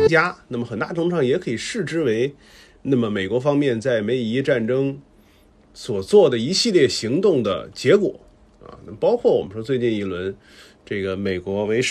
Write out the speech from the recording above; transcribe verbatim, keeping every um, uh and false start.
加，那么很大程度上也可以视之为，那么美国方面在美以伊战争所做的一系列行动的结果啊，包括我们说最近一轮这个美国为